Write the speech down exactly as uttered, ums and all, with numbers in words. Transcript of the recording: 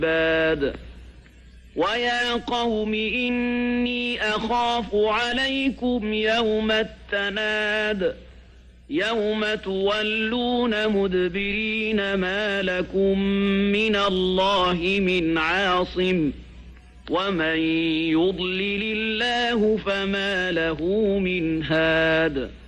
العباد ويا قوم إني أخاف عليكم يوم التناد يوم تولون مدبرين ما لكم من الله من عاصم ومن يضلل الله فما له من هاد.